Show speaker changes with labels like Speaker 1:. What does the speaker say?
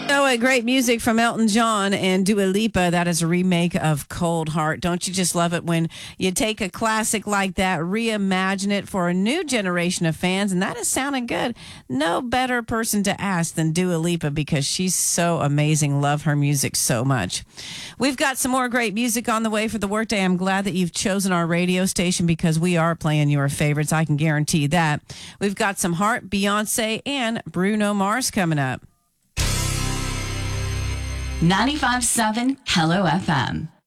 Speaker 1: Oh, great music from Elton John and Dua Lipa. That is a remake of Cold Heart. Don't you just love it when you take a classic like that, reimagine it for a new generation of fans, and that is sounding good. No better person to ask than Dua Lipa because she's so amazing. Love her music so much. We've got some more great music on the way for the workday. I'm glad that you've chosen our radio station because we are playing your favorites. I can guarantee that. We've got some Heart, Beyonce, and Bruno Mars coming up.
Speaker 2: 95.7 Hello FM.